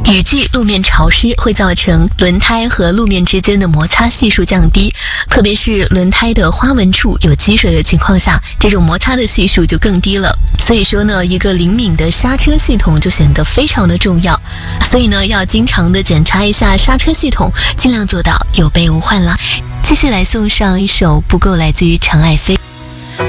雨季路面潮湿会造成轮胎和路面之间的摩擦系数降低，特别是轮胎的花纹处有积水的情况下，这种摩擦的系数就更低了。所以说呢，一个灵敏的刹车系统就显得非常的重要。所以呢，要经常的检查一下刹车系统，尽量做到有备无患啦。继续来送上一首《不够》，来自于常爱飞。